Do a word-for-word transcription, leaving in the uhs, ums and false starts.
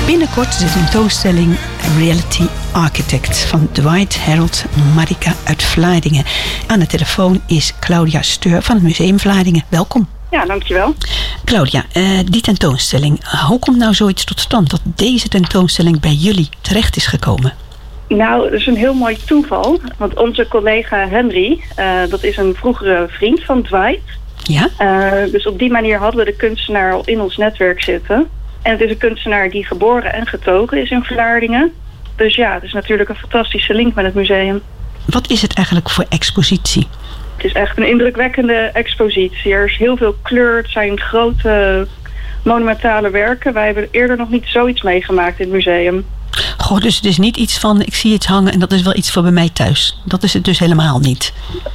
Binnenkort de tentoonstelling Reality Architect van Dwight Harold Marika uit Vlaardingen. Aan de telefoon is Claudia Steur van het Museum Vlaardingen. Welkom. Ja, dankjewel. Claudia, uh, die tentoonstelling, hoe komt nou zoiets tot stand dat deze tentoonstelling bij jullie terecht is gekomen? Nou, dat is een heel mooi toeval. Want onze collega Henry, uh, dat is een vroegere vriend van Dwight. Ja? Uh, dus op die manier hadden we de kunstenaar al in ons netwerk zitten. En het is een kunstenaar die geboren en getogen is in Vlaardingen. Dus ja, het is natuurlijk een fantastische link met het museum. Wat is het eigenlijk voor expositie? Het is echt een indrukwekkende expositie. Er is heel veel kleur, het zijn grote monumentale werken. Wij hebben eerder nog niet zoiets meegemaakt in het museum. Goh, dus het is niet iets van, ik zie iets hangen en dat is wel iets voor bij mij thuis. Dat is het dus helemaal niet.